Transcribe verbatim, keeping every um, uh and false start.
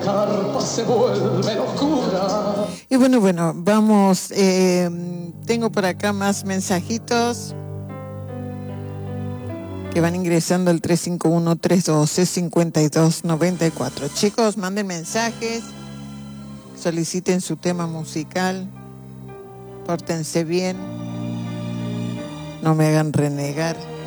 carpa se vuelve locura. Y bueno, bueno, vamos, eh, tengo por acá más mensajitos que van ingresando al tres cinco uno, tres uno dos, cinco dos nueve cuatro. Chicos, manden mensajes, soliciten su tema musical, pórtense bien, no me hagan renegar.